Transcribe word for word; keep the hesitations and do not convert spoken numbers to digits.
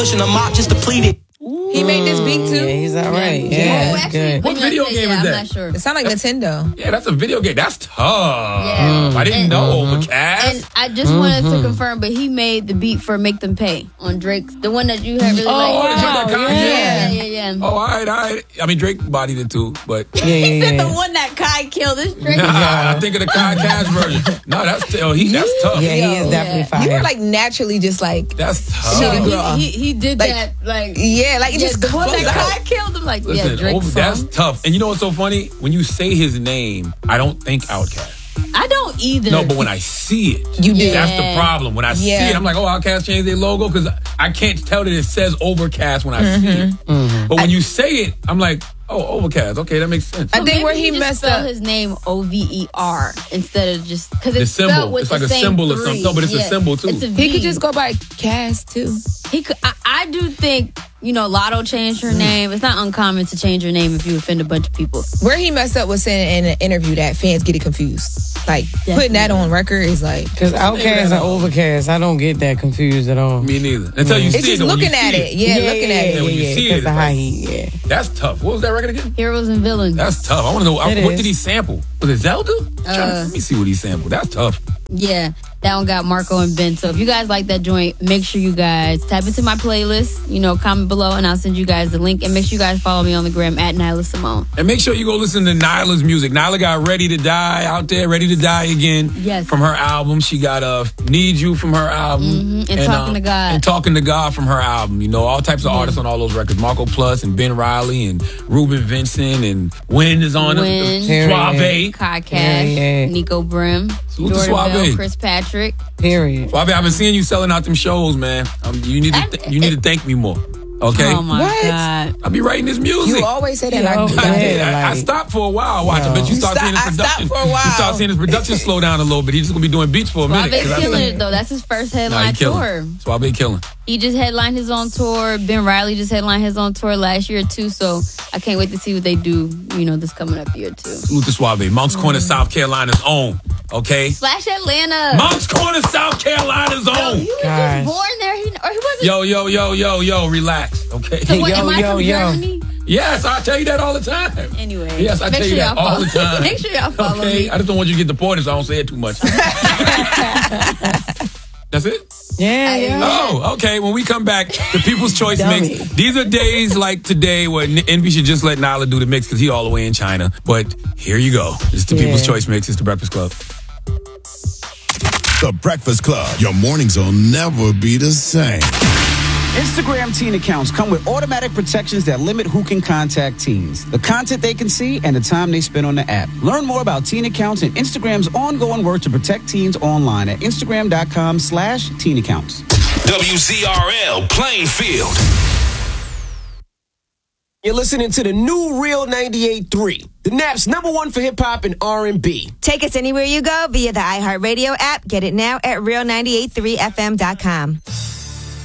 pushing a mop just to plead it. He made this beat too. Yeah, he's all right. Yeah, Yeah, that's actually, good. when What you video say game that, is I'm that? not sure. It sounds like Nintendo. Yeah, that's a video game. That's tough. Yeah. I didn't And- know Mm-hmm. Overcast. And I just wanted to confirm, but he made the beat for "Make Them Pay" on Drake's, the one that you had really Oh, liked. the joint that Kai yeah, did? yeah, yeah. Oh, all right, all right. I mean, Drake bodied it too, but Yeah, yeah, He said yeah. the one that Kai killed. This Drake. nah, I think of the Kai Cash version. No, that's oh, he. That's tough. Yeah, he Yo, is definitely yeah. fire. You were like naturally just like, That's tough. Shitty No, girl. he, he, he did Like, that like yeah, like it yeah, just the one comes that out. Kai killed him. Like Listen, yeah, Drake over, that's song. tough. And you know what's so funny? When you say his name, I don't think Outkast. I don't either. No, but when I see it, You did. that's the problem. When I see Yeah. it, I'm like, oh, Outkast changed their logo because I can't tell that it says Overcast when I see it. But when you say it, I'm like, oh, Overcast. Okay, that makes sense. I So think maybe where he just messed spelled up. his name O V E R instead of just because The it's symbol. spelled with It's the like a same symbol or three. something. No, but it's a Yeah. symbol, too. It's a He V. could just go by Cass too. He could. I, I do think you know Lotto changed her name. It's not uncommon to change your name if you offend a bunch of people. Where he messed up was saying in an interview that fans get it confused. Like putting that on record is like Because Outkast and Overcast, I don't get that confused at all. Me neither. Until you it's see it. just though, when you looking at see it. Yeah, looking yeah, at yeah, it. when you yeah, see because it, the it's high like- heat, yeah. That's tough. What was that record again? Heroes and villains. That's tough. I want to know. I, It what is. did he sample? Was it Zelda? I'm trying to- Uh, let me see what he sampled. That's tough. Yeah, that one got Marco and Ben. So if you guys like that joint, make sure you guys type into my playlist, you know, comment below, and I'll send you guys the link. And make sure you guys follow me on the gram at Nyla Simone. And make sure you go listen to Nyla's music. Nyla got Ready to Die out there, Ready to Die Again. Yes. From her album. She got uh, Need You from her album. Mhm, and Talking uh, to God. And Talking to God from her album. You know, all types of Yeah. artists on all those records. Marco Plus and Ben Riley and Ruben Vincent and Wynn is on Wynn. it. Suave. Kai Cash, Yeah, yeah. Nico Brim, Salute to Jordan Suave. Bell, Chris Patrick. Period. Suave, I've been seeing you selling out them shows, man. Um, you need to th- you need to thank me more. Okay? Oh my What? God. I'll be writing this music. You always say that. Yo, I, I, Yeah, did. I, I like- stopped for a while. Watch, I bet you You start stop- seeing his I stopped production. for a while. You start seeing his production slow down a little bit. He's just gonna be doing beats for a minute. Suave's 'cause I- killing it though. That's his first Nah, he headline killing. tour. Suave killing. He just headlined his own tour. Ben Riley just headlined his own tour last year too. So I can't wait to see what they do. You know, this coming up year too. Salute to Suave. Mounts Corner, South Carolina's own. Okay. Slash Atlanta. Mounts Corner, South Carolina's Yo, own. he was Gosh. just born there. He, or he wasn't. Yo, yo, yo, yo, yo, relax. Okay. So what, Yo, am I yo, from yo. Germany? Yes, I tell you that all the time. Anyway. Yes, I make tell sure you that y'all all the follow- time. Make sure y'all follow Okay. me. I just don't want you to get deported, so I don't say it too much. That's it? Yeah, yeah. Oh, okay. When we come back, the People's Choice Dummy. Mix. These are days like today where N- Envy should just let Nyla do the mix because he all the way in China. But here you go. It's the Yeah. People's Choice Mix. It's the Breakfast Club. The Breakfast Club. Your mornings will never be the same. Instagram teen accounts come with automatic protections that limit who can contact teens, the content they can see, and the time they spend on the app. Learn more about teen accounts and Instagram's ongoing work to protect teens online at Instagram.com slash teen accounts. W Z R L Plainfield. You're listening to the new Real ninety-eight point three, the Nap's number one for hip hop and R and B. Take us anywhere you go via the iHeartRadio app. Get it now at real nine eight three F M dot com.